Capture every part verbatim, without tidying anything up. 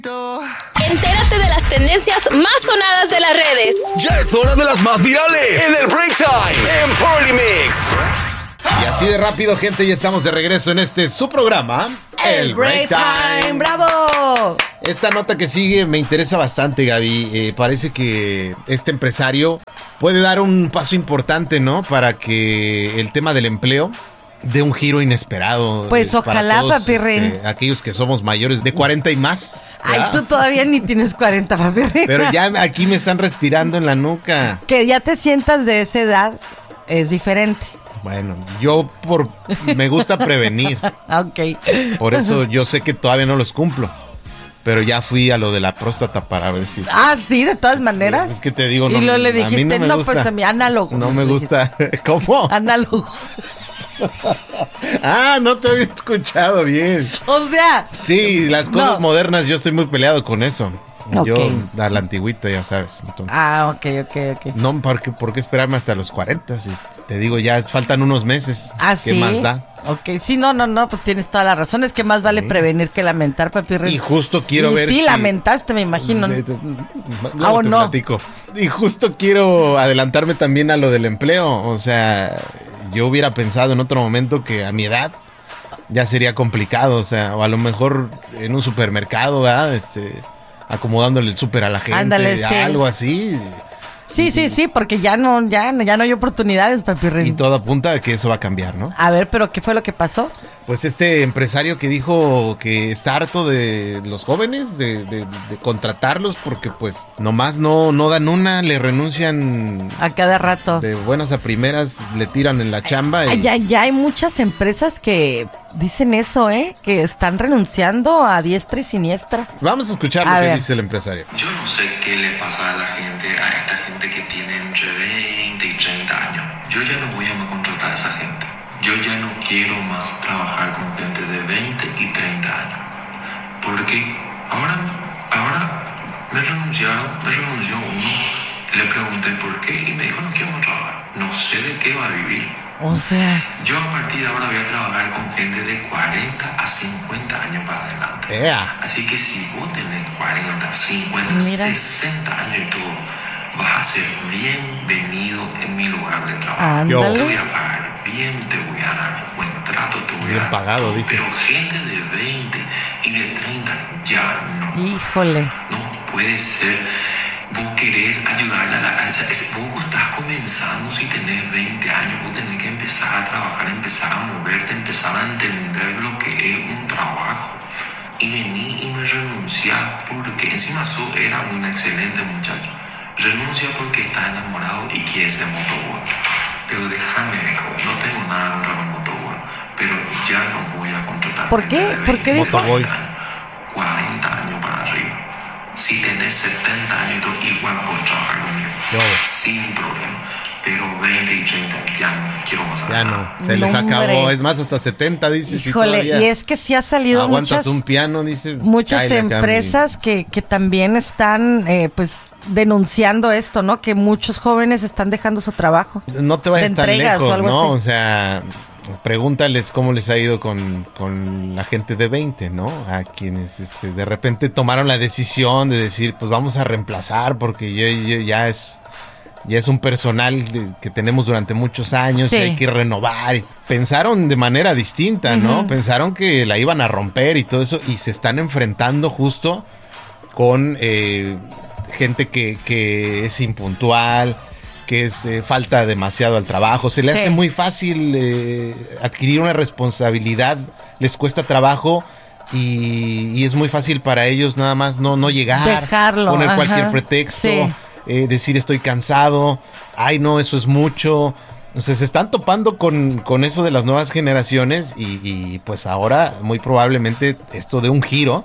Entérate de las tendencias más sonadas de las redes. Ya es hora de las más virales en el Break Time en Party Mix. Y así de rápido, gente, ya estamos de regreso en este su programa, El, el Break, Break Time. Time. ¡Bravo! Esta nota que sigue me interesa bastante, Gaby. Eh, parece que este empresario puede dar un paso importante, ¿no? Para que el tema del empleo dé un giro inesperado. Pues eh, ojalá, papi Rin. Este, aquellos que somos mayores de cuarenta y más. ¿Ya? Ay, tú todavía ni tienes cuarenta, papi Rin. Pero ya aquí me están respirando en la nuca. Que ya te sientas de esa edad es diferente. Bueno, yo por me gusta prevenir. Ok. Por eso yo sé que todavía no los cumplo. Pero ya fui a lo de la próstata para ver si... Ah, sí, de todas maneras. Es que te digo, no, y luego le dijiste, a mí no, me no gusta, pues a mi análogo. No me gusta. ¿Cómo? Análogo. Ah, no te había escuchado bien. O sea... Sí, las cosas no. modernas, yo estoy muy peleado con eso. Okay. Yo, a la antigüita, ya sabes. Entonces, ah, ok, ok, ok. No, ¿por qué, ¿por qué esperarme hasta los cuarenta? Si te digo, ya faltan unos meses. ¿Ah, ¿Qué sí? más da? Ok, sí, no, no, no, pues tienes toda la razón. Es que más vale sí. prevenir que lamentar, papi Rin. Y justo quiero y ver sí, si... lamentaste, me imagino. De, de, de, ah, o no. Platico. Y justo quiero adelantarme también a lo del empleo. O sea, yo hubiera pensado en otro momento que a mi edad ya sería complicado. O sea, o a lo mejor en un supermercado, ¿verdad? Este... acomodándole el súper a la gente, Ándale, sí. algo así. Sí, sí, sí, porque ya no, ya, ya no hay oportunidades, papi Rin. Y todo apunta a que eso va a cambiar, ¿no? A ver, pero ¿qué fue lo que pasó? Pues este empresario que dijo que está harto de los jóvenes, de, de, de contratarlos, porque pues nomás no, no dan una, le renuncian a cada rato. De buenas a primeras, le tiran en la chamba. Y... Ya, ya hay muchas empresas que dicen eso, ¿eh? Que están renunciando a diestra y siniestra. Vamos a escuchar a lo ver. que dice el empresario. Yo no sé qué le pasa a la gente, a esta gente que tiene entre veinte y treinta años. Yo ya no voy a contratar a esa gente. Yo ya no quiero más trabajar con gente de veinte y treinta años. Porque ahora, ahora me renunciaron, me renunció uno. Le pregunté por qué y me dijo no quiero más trabajar. No sé de qué va a vivir. O sea... Yo a partir de ahora voy a trabajar con gente de cuarenta a cincuenta años para adelante. Yeah. Así que si vos tenés cuarenta, cincuenta, Mira. sesenta años y todo, vas a ser bienvenido en mi lugar de trabajo. Ándale. Te voy a pagar bien, te voy a dar buen trato, te voy bien a dar pagado, todo, dice. pero gente de veinte y de treinta ya no. Híjole. No puede ser. Vos querés ayudarle a la... A esa, ese, vos estás comenzando, si tenés veinte años, vos tenés que empezar a trabajar, empezar a moverte, empezar a entender lo que es un trabajo. Y vení y me renuncia porque encima su era un excelente muchacho. Renuncia porque está enamorado y quiere ser motobol. Pero déjame de joder, no tengo nada contra los motobol, pero ya no voy a contratar. ¿Por qué? ¿Por qué dijo? cuarenta años para arriba. Si tenés setenta años, igual puedes trabajar conmigo. Yo. Sin problema. Pero veinte y treinta ya no quiero más. Ya no, se no, les acabó. Hombre. Es más, hasta setenta, dice. Híjole, si y es que sí ha salido aguantas muchas, un piano, dice. muchas empresas que, que también están, eh, pues, denunciando esto, ¿no? Que muchos jóvenes están dejando su trabajo. No te vayas tan lejos, o algo ¿no? así. O sea... Pregúntales cómo les ha ido con, con la gente de veinte, ¿no? A quienes este, de repente tomaron la decisión de decir, pues vamos a reemplazar porque yo, yo ya es ya es un personal que tenemos durante muchos años, sí. Y hay que renovar. Y pensaron de manera distinta, ¿no? Uh-huh. Pensaron que la iban a romper y todo eso y se están enfrentando justo con eh, gente que, que es impuntual, que es, eh, falta demasiado al trabajo, se le sí. hace muy fácil eh, adquirir una responsabilidad, les cuesta trabajo y, y es muy fácil para ellos nada más no, no llegar, dejarlo, poner ajá. cualquier pretexto, sí. eh, decir estoy cansado, ay no, eso es mucho. O sea, se están topando con, con eso de las nuevas generaciones y, y pues ahora muy probablemente esto dé un giro.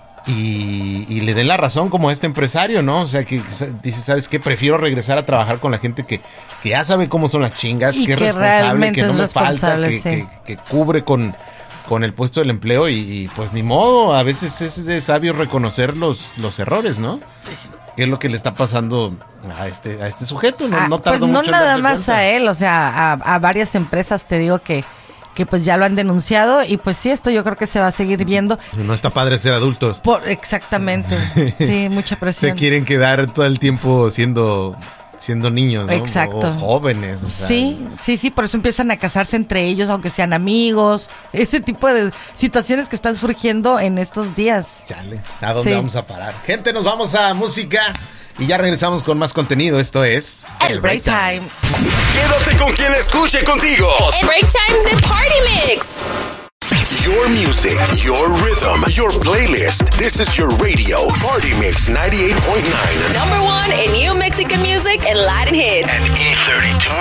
Y, y le den la razón como a este empresario, ¿no? O sea, que dice, ¿sabes qué? Prefiero regresar a trabajar con la gente que, que ya sabe cómo son las chingas, y que es que responsable, que no me falta, que, sí. que, que cubre con, con el puesto del empleo y, y pues ni modo, a veces es de sabio reconocer los, los errores, ¿no? ¿Qué es lo que le está pasando a este, a este sujeto? No, ah, no tardó pues no mucho nada en más darse cuenta. A él, o sea, a, a varias empresas te digo que que pues ya lo han denunciado y pues sí, esto yo creo que se va a seguir viendo. No está padre ser adultos. Por, exactamente, sí, mucha presión. Se quieren quedar todo el tiempo siendo... siendo niños, ¿no? Exacto. O jóvenes. O sea, sí, sí, sí, por eso empiezan a casarse entre ellos, aunque sean amigos. Ese tipo de situaciones que están surgiendo en estos días. Chale, ¿a dónde Sí. vamos a parar? Gente, nos vamos a música y ya regresamos con más contenido. Esto es... El Break Time. Quédate con quien escuche contigo. El Break Time de Party Mix. Your music, your rhythm, your playlist. This is your radio. Party Mix ninety-eight point nine. Number one in new Mexican music and Latin hits. And E thirty-two